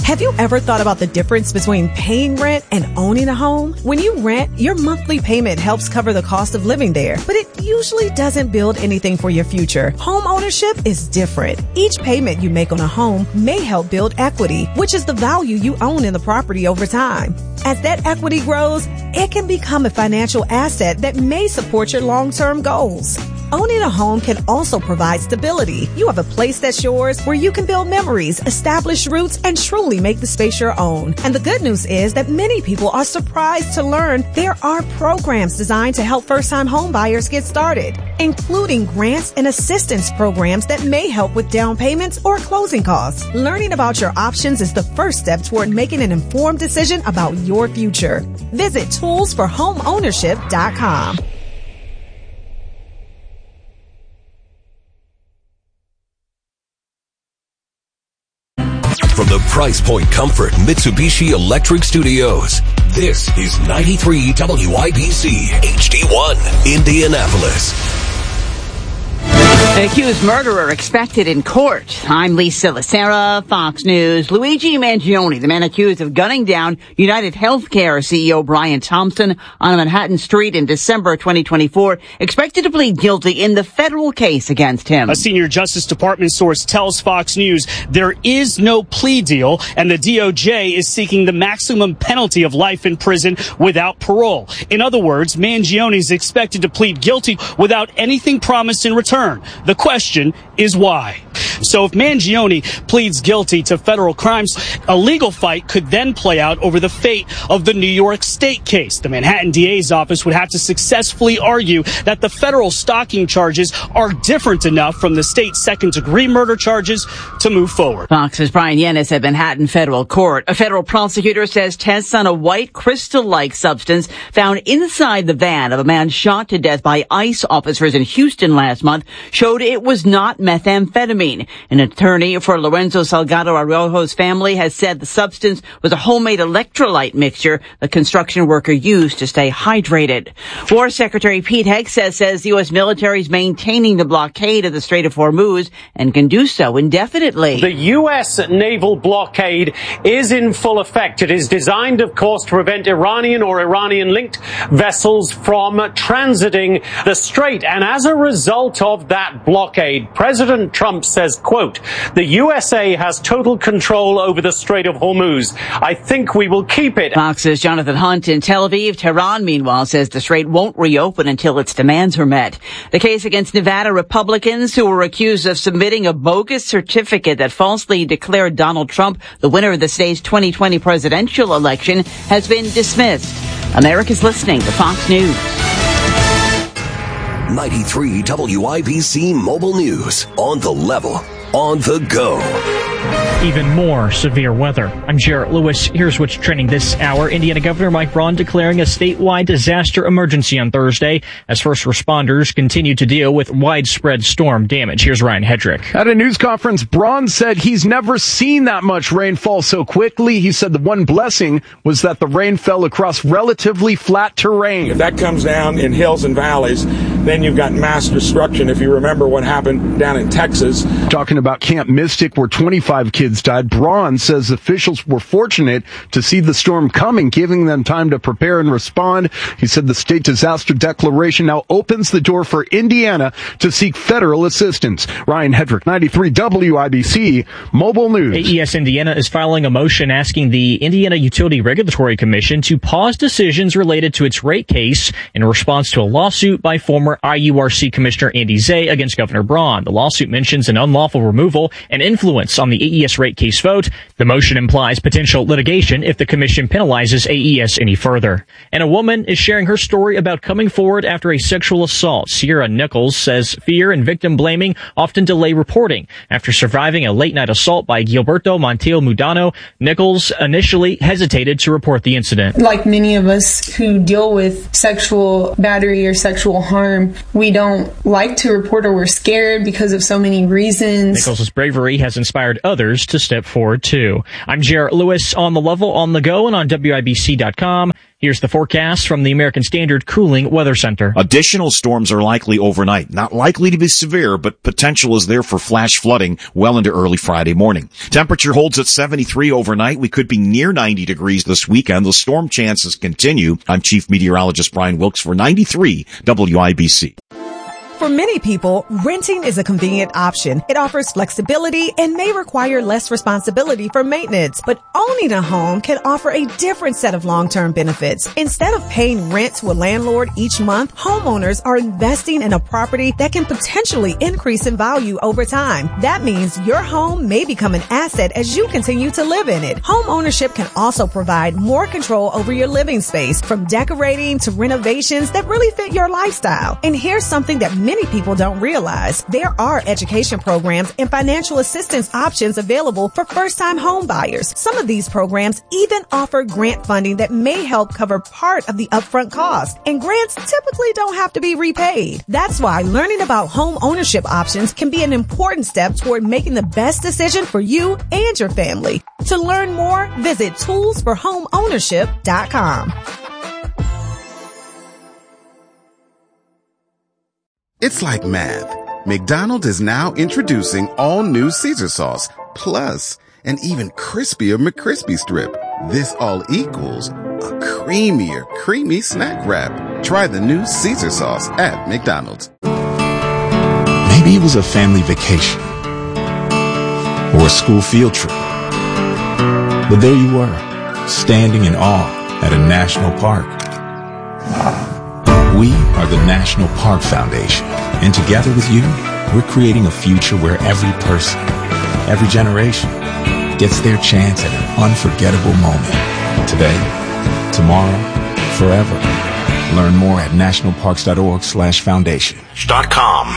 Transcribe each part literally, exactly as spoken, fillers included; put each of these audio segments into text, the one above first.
Have you ever thought about the difference between paying rent and owning a home? When you rent, your monthly payment helps cover the cost of living there, but it usually doesn't build anything for your future. Home ownership is different. Each payment you make on a home may help build equity, which is the value you own in the property over time. As that equity grows, it can become a financial asset that may support your long-term goals. Owning a home can also provide stability. You have a place that's yours where you can build memories, establish roots, and truly make the space your own. And the good news is that many people are surprised to learn there are programs designed to help first-time home buyers get started, including grants and assistance programs that may help with down payments or closing costs. Learning about your options is the first step toward making an informed decision about your future. Visit tools for home ownership dot com. From the Price Point Comfort Mitsubishi Electric Studios, this is ninety-three W I B C H D one, Indianapolis. An accused murderer expected in court. I'm Lisa Lacera, Fox News. Luigi Mangione, the man accused of gunning down United Healthcare C E O Brian Thompson on Manhattan Street in December twenty twenty-four, expected to plead guilty in the federal case against him. A senior Justice Department source tells Fox News there is no plea deal, and the D O J is seeking the maximum penalty of life in prison without parole. In other words, Mangione is expected to plead guilty without anything promised in return. The question is why. So if Mangione pleads guilty to federal crimes, a legal fight could then play out over the fate of the New York State case. The Manhattan D A's office would have to successfully argue that the federal stalking charges are different enough from the state second-degree murder charges to move forward. Fox's Brian Yennis at Manhattan Federal Court. A federal prosecutor says tests on a white crystal-like substance found inside the van of a man shot to death by ICE officers in Houston last month showed it was not methamphetamine. An attorney for Lorenzo Salgado Arrojo's family has said the substance was a homemade electrolyte mixture the construction worker used to stay hydrated. War Secretary Pete Hegseth says the U S military is maintaining the blockade of the Strait of Hormuz and can do so indefinitely. The U S naval blockade is in full effect. It is designed, of course, to prevent Iranian or Iranian-linked vessels from transiting the strait. And as a result of that blockade, President Trump says, quote, the U S A has total control over the Strait of Hormuz. I think we will keep it. Fox's Jonathan Hunt in Tel Aviv. Tehran, meanwhile, says the strait won't reopen until its demands are met. The case against Nevada Republicans who were accused of submitting a bogus certificate that falsely declared Donald Trump the winner of the state's twenty twenty presidential election has been dismissed. America's listening to Fox News. ninety-three W I B C Mobile News. On the level. On the go. Even more severe weather. I'm Jarrett Lewis. Here's what's trending this hour. Indiana Governor Mike Braun declaring a statewide disaster emergency on Thursday as first responders continue to deal with widespread storm damage. Here's Ryan Hedrick. At a news conference, Braun said he's never seen that much rain fall so quickly. He said the one blessing was that the rain fell across relatively flat terrain. If that comes down in hills and valleys, then you've got mass destruction. If you remember what happened down in Texas. Talking about Camp Mystic, where twenty-five kids died, Braun says officials were fortunate to see the storm coming, giving them time to prepare and respond. He said the state disaster declaration now opens the door for Indiana to seek federal assistance. Ryan Hedrick, ninety-three W I B C Mobile News. A E S Indiana is filing a motion asking the Indiana Utility Regulatory Commission to pause decisions related to its rate case in response to a lawsuit by former I U R C Commissioner Andy Zay against Governor Braun. The lawsuit mentions an unlawful removal and influence on the A E S rate case vote. The motion implies potential litigation if the commission penalizes A E S any further. And a woman is sharing her story about coming forward after a sexual assault. Sierra Nichols says fear and victim blaming often delay reporting. After surviving a late-night assault by Gilberto Montiel Mudano, Nichols initially hesitated to report the incident. Like many of us who deal with sexual battery or sexual harm, we don't like to report, or we're scared because of so many reasons. Nichols' bravery has inspired others others to step forward too. I'm Jarrett Lewis on The Level, on the go, and on W I B C dot com. Here's the forecast from the American Standard Cooling Weather Center. Additional storms are likely overnight. Not likely to be severe, but potential is there for flash flooding well into early Friday morning. Temperature holds at seventy-three overnight. We could be near ninety degrees this weekend. The storm chances continue. I'm Chief Meteorologist Brian Wilkes for ninety-three W I B C. For many people, renting is a convenient option. It offers flexibility and may require less responsibility for maintenance. But owning a home can offer a different set of long-term benefits. Instead of paying rent to a landlord each month, homeowners are investing in a property that can potentially increase in value over time. That means your home may become an asset as you continue to live in it. Home ownership can also provide more control over your living space, from decorating to renovations that really fit your lifestyle. And here's something that many people don't realize. There are education programs and financial assistance options available for first-time home buyers. Some of these programs even offer grant funding that may help cover part of the upfront cost. And grants typically don't have to be repaid. That's why learning about home ownership options can be an important step toward making the best decision for you and your family. To learn more, visit tools for home ownership dot com. It's like math. McDonald's is now introducing all new Caesar sauce, plus an even crispier McCrispy strip. This all equals a creamier, creamy snack wrap. Try the new Caesar sauce at McDonald's. Maybe it was a family vacation or a school field trip. But there you were, standing in awe at a national park. We are the National Park Foundation, and together with you, we're creating a future where every person, every generation, gets their chance at an unforgettable moment. Today, tomorrow, forever. Learn more at nationalparks.org slash foundation. Dot com.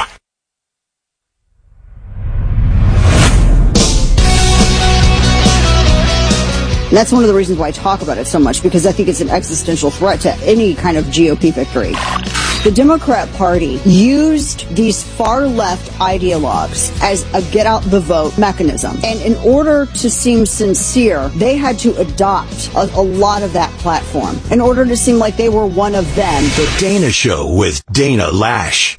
And that's one of the reasons why I talk about it so much, because I think it's an existential threat to any kind of G O P victory. The Democrat Party used these far-left ideologues as a get-out-the-vote mechanism. And in order to seem sincere, they had to adopt a, a lot of that platform in order to seem like they were one of them. The Dana Show with Dana Lash.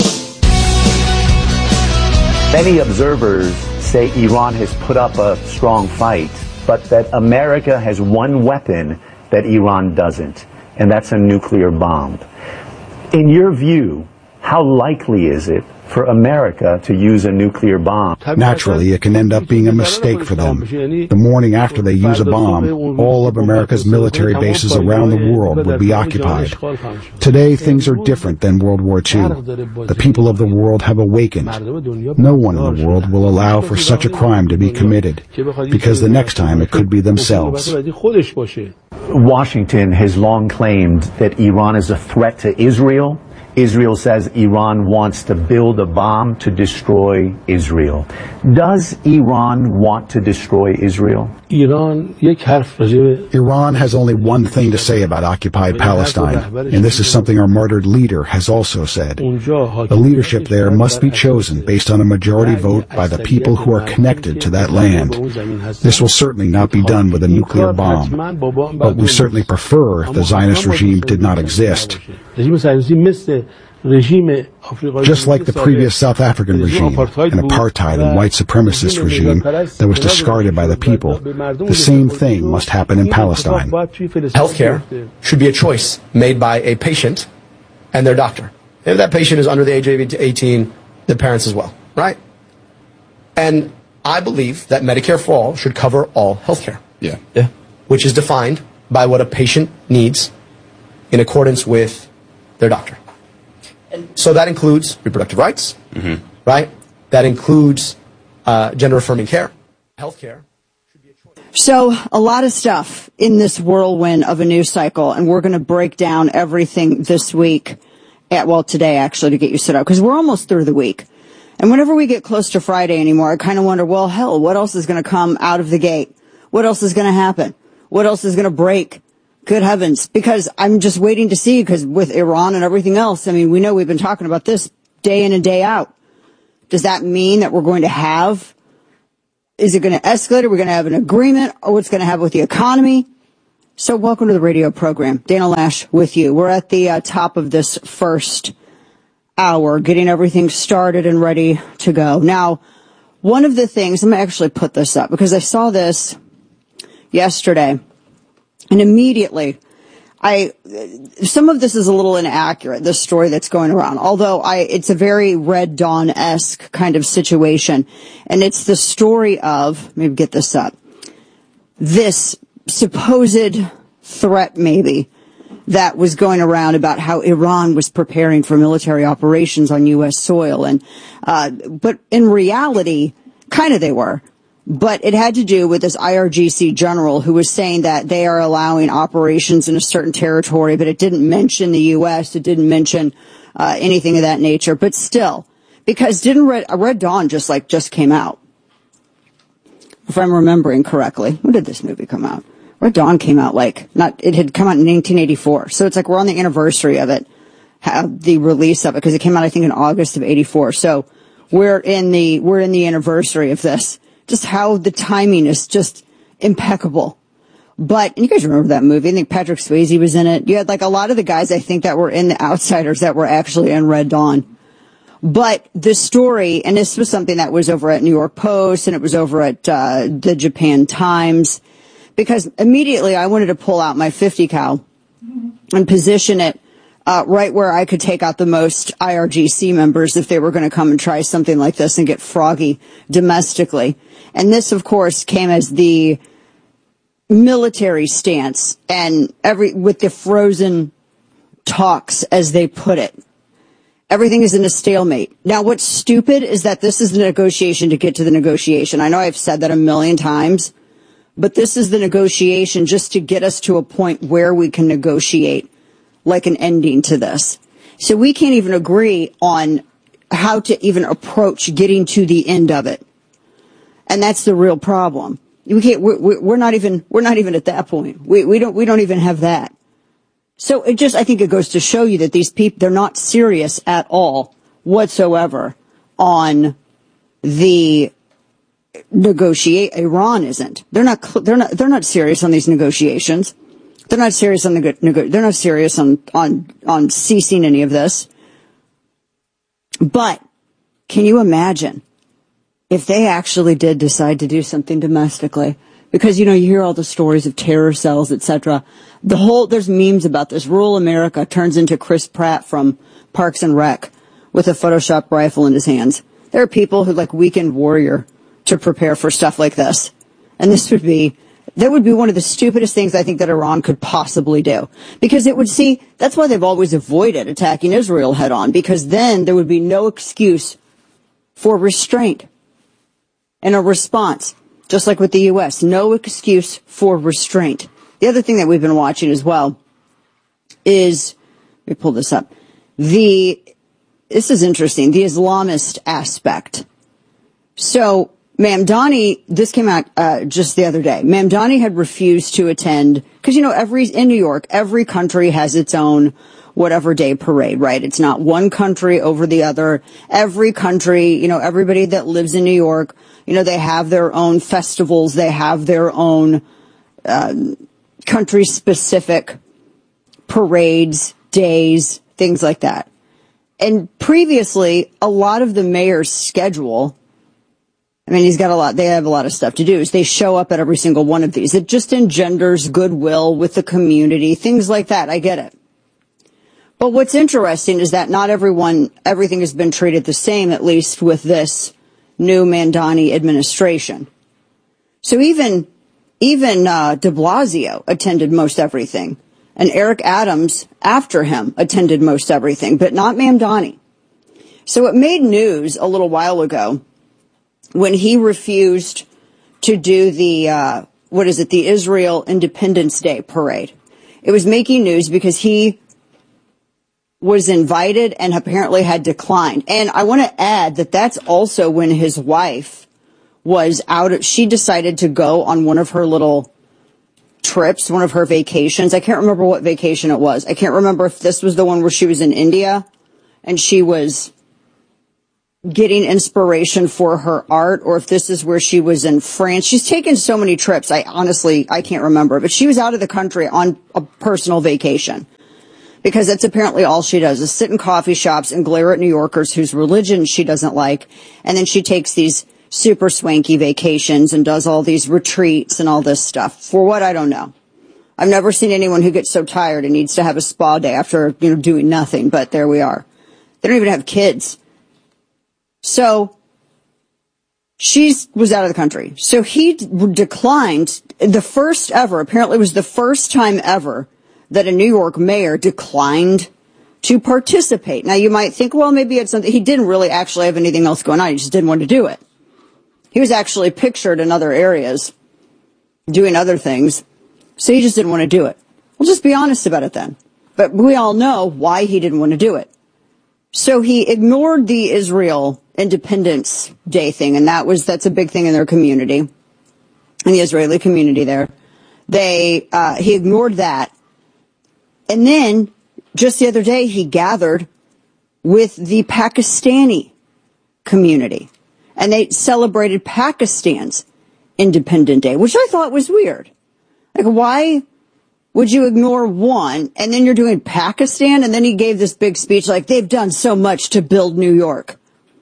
Many observers say Iran has put up a strong fight, but that America has one weapon that Iran doesn't, and that's a nuclear bomb. In your view, how likely is it for America to use a nuclear bomb? Naturally, it can end up being a mistake for them. The morning after they use a bomb, all of America's military bases around the world will be occupied. Today, things are different than World War Two. The people of the world have awakened. No one in the world will allow for such a crime to be committed, because the next time it could be themselves. Washington has long claimed that Iran is a threat to Israel. Israel says Iran wants to build a bomb to destroy Israel. Does Iran want to destroy Israel? Iran has only one thing to say about occupied Palestine, and this is something our martyred leader has also said. The leadership there must be chosen based on a majority vote by the people who are connected to that land. This will certainly not be done with a nuclear bomb, but we certainly prefer if the Zionist regime did not exist. Just like the previous South African regime, an apartheid and white supremacist regime that was discarded by the people, the same thing must happen in Palestine. Healthcare should be a choice made by a patient and their doctor. If that patient is under the age of eighteen, the parents as well, right? And I believe that Medicare for All should cover all healthcare. Yeah. Yeah. Which is defined by what a patient needs in accordance with their doctor. So that includes reproductive rights, mm-hmm. right? That includes uh, gender-affirming care, health care. So a lot of stuff in this whirlwind of a news cycle, and we're going to break down everything this week, at, well, today actually, to get you set up, because we're almost through the week. And whenever we get close to Friday anymore, I kind of wonder, well, hell, what else is going to come out of the gate? What else is going to happen? What else is going to break? Good heavens, because I'm just waiting to see, because with Iran and everything else, I mean, we know we've been talking about this day in and day out. Does that mean that we're going to have Is it going to escalate? Are we going to have an agreement? Or what's going to happen with the economy? So welcome to the radio program. Dana Lash with you. We're at the uh, top of this first hour, getting everything started and ready to go. Now, one of the things, I'm going to actually put this up because I saw this yesterday and immediately I, some of this is a little inaccurate, this story that's going around, although I, it's a very Red Dawn-esque kind of situation. And it's the story of, maybe get this up, this supposed threat maybe that was going around about how Iran was preparing for military operations on U S soil. And, uh, but in reality, kind of they were. But it had to do with this I R G C general who was saying that they are allowing operations in a certain territory, but it didn't mention the U S. It didn't mention uh, anything of that nature. But still, because didn't Red, Red Dawn just like just came out? If I'm remembering correctly, when did this movie come out? Red Dawn came out like not. It had come out in nineteen eighty-four, so it's like we're on the anniversary of it, have the release of it because it came out I think in August of eighty-four. So we're in the we're in the anniversary of this. Just how the timing is just impeccable. But, and you guys remember that movie? I think Patrick Swayze was in it. You had like a lot of the guys I think that were in The Outsiders that were actually in Red Dawn. But the story, and this was something that was over at New York Post and it was over at uh, the Japan Times, because immediately I wanted to pull out my fifty cal and position it Uh, right where I could take out the most I R G C members if they were going to come and try something like this and get froggy domestically. And this, of course, came as the military stance and every, with the frozen talks, as they put it. Everything is in a stalemate. Now, what's stupid is that this is the negotiation to get to the negotiation. I know I've said that a million times, but this is the negotiation just to get us to a point where we can negotiate like an ending to this. So we can't even agree on how to even approach getting to the end of it. And that's the real problem. We can't, we're, we're not even, we're not even at that point. We, we don't, we don't even have that. So it just, I think it goes to show you that these people, they're not serious at all whatsoever on the negotiate. Iran isn't. They're not, they're not, they're not serious on these negotiations. They're not serious on the nego- they're not serious on, on, on ceasing any of this. But can you imagine if they actually did decide to do something domestically? Because, you know, you hear all the stories of terror cells, et cetera. The whole, there's memes about this. Rural America turns into Chris Pratt from Parks and Rec with a Photoshop rifle in his hands. There are people who like Weekend Warrior to prepare for stuff like this. And this would be, that would be one of the stupidest things I think that Iran could possibly do. Because it would see, that's why they've always avoided attacking Israel head on, because then there would be no excuse for restraint and a response. Just like with the U S, no excuse for restraint. The other thing that we've been watching as well is, let me pull this up, the, this is interesting, the Islamist aspect. So, Mamdani, this came out uh, just the other day. Mamdani had refused to attend, because, you know, every, in New York, every country has its own whatever day parade, right? It's not one country over the other. Every country, you know, everybody that lives in New York, you know, they have their own festivals. They have their own uh, country-specific parades, days, things like that. And previously, a lot of the mayor's schedule, I mean, he's got a lot, they have a lot of stuff to do, is they show up at every single one of these. It just engenders goodwill with the community, things like that. I get it. But what's interesting is that not everyone, everything has been treated the same, at least with this new Mamdani administration. So even, even, uh, de Blasio attended most everything. And Eric Adams, after him, attended most everything, but not Mamdani. So it made news a little while ago when he refused to do the, uh, what is it, the Israel Independence Day parade. It was making news because he was invited and apparently had declined. And I want to add that that's also when his wife was out of, she decided to go on one of her little trips, one of her vacations. I can't remember what vacation it was. I can't remember if this was the one where she was in India and she was getting inspiration for her art, or if this is where she was in France. She's taken so many trips. I honestly, I can't remember, but she was out of the country on a personal vacation. Because that's apparently all she does, is sit in coffee shops and glare at New Yorkers whose religion she doesn't like. And then she takes these super swanky vacations and does all these retreats and all this stuff. For what, I don't know. I've never seen anyone who gets so tired and needs to have a spa day after, you know, doing nothing. But there we are. They don't even have kids. So she was out of the country. So he d- declined the first ever, apparently it was the first time ever, that a New York mayor declined to participate. Now, you might think, well, maybe it's something. He didn't really actually have anything else going on. He just didn't want to do it. He was actually pictured in other areas doing other things, so he just didn't want to do it. We'll just be honest about it then. But we all know why he didn't want to do it. So he ignored the Israel Independence Day thing, and that was that's a big thing in their community, in the Israeli community there. They uh, he ignored that. And then, just the other day, he gathered with the Pakistani community. And they celebrated Pakistan's Independence Day, which I thought was weird. Like, why would you ignore one, and then you're doing Pakistan? And then he gave this big speech like, they've done so much to build New York.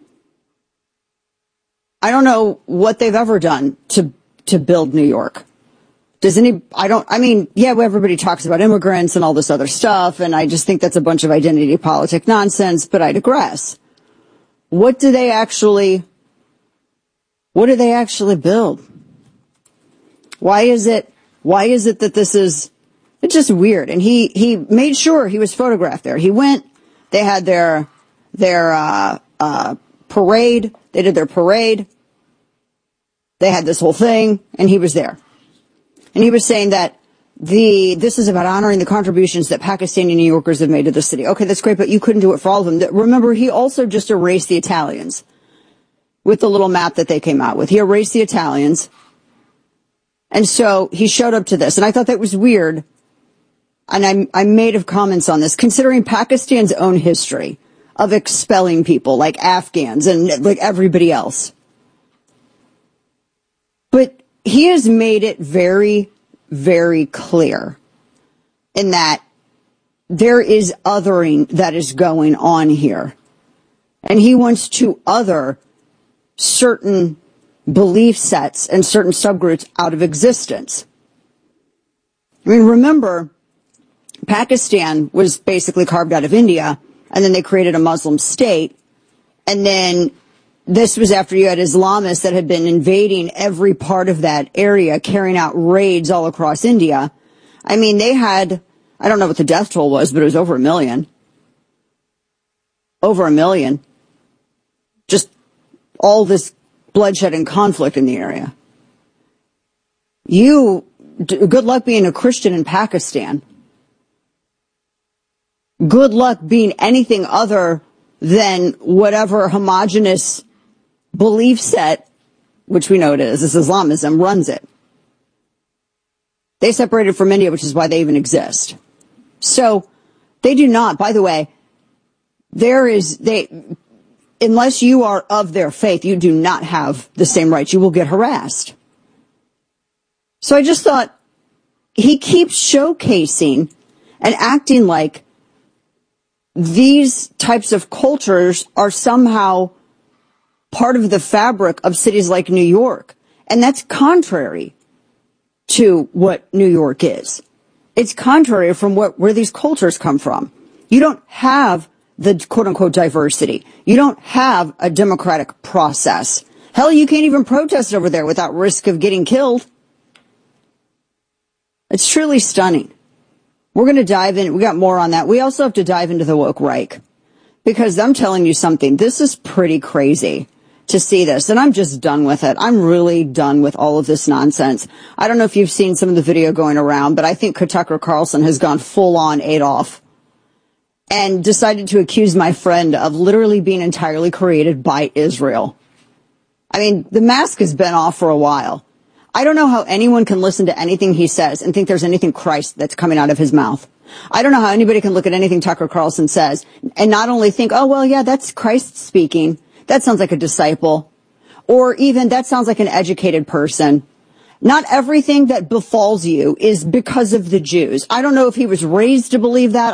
I don't know what they've ever done to to build New York. Does any, I don't, I mean, yeah, everybody talks about immigrants and all this other stuff, and I just think that's a bunch of identity politic nonsense, but I digress. What do they actually, what do they actually build? Why is it, why is it that this is, it's just weird. And he, he made sure he was photographed there. He went, they had their, their, uh, uh, parade, they did their parade, they had this whole thing, and he was there. And he was saying that the this is about honoring the contributions that Pakistani New Yorkers have made to the city. Okay, that's great, but you couldn't do it for all of them. Remember, he also just erased the Italians with the little map that they came out with. He erased the Italians. And so he showed up to this. And I thought that was weird. And I, I made of comments on this, considering Pakistan's own history of expelling people like Afghans and like everybody else. But he has made it very, very clear in that there is othering that is going on here. And he wants to other certain belief sets and certain subgroups out of existence. I mean, remember, Pakistan was basically carved out of India, and then they created a Muslim state, and then this was after you had Islamists that had been invading every part of that area, carrying out raids all across India. I mean, they had, I don't know what the death toll was, but it was over a million. Over a million. Just all this bloodshed and conflict in the area. You, good luck being a Christian in Pakistan. Good luck being anything other than whatever homogenous belief set, which we know it is, is Islamism, runs it. They separated from India, which is why they even exist. So they do not, by the way, there is, they, unless you are of their faith, you do not have the same rights. You will get harassed. So I just thought, he keeps showcasing and acting like these types of cultures are somehow part of the fabric of cities like New York. And that's contrary to what New York is. It's contrary from what, where these cultures come from. You don't have the quote unquote diversity. You don't have a democratic process. Hell, you can't even protest over there without risk of getting killed. It's truly stunning. We're going to dive in. We got more on that. We also have to dive into the woke Reich, because I'm telling you something. This is pretty crazy to see this, and I'm just done with it. I'm really done with all of this nonsense. I don't know if you've seen some of the video going around, but I think Tucker Carlson has gone full on Adolf and decided to accuse my friend of literally being entirely created by Israel. I mean, the mask has been off for a while. I don't know how anyone can listen to anything he says and think there's anything Christ that's coming out of his mouth. I don't know how anybody can look at anything Tucker Carlson says and not only think, oh, well, yeah, that's Christ speaking. That sounds like a disciple. Or even that sounds like an educated person. Not everything that befalls you is because of the Jews. I don't know if he was raised to believe that.